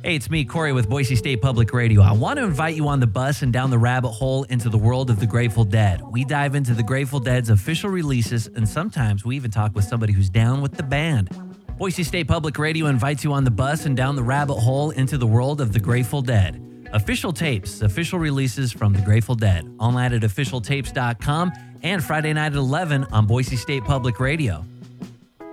Hey, it's me, Corey, with Boise State Public Radio. I want to invite you on the bus and down the rabbit hole into the world of the Grateful Dead. We dive into the Grateful Dead's official releases, and sometimes we even talk with somebody who's down with the band. Boise State Public Radio invites you on the bus and down the rabbit hole into the world of the Grateful Dead. Official tapes, official releases from the Grateful Dead. Online at officialtapes.com and Friday night at 11 on Boise State Public Radio.